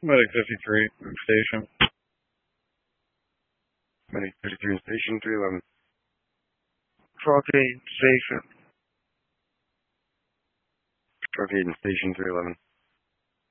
Medic 53, station. Medic 33 station, 311. 14, station. Okay, station 311.